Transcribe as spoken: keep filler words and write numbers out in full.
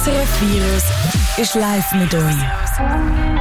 S R F Virus ist live mit euch.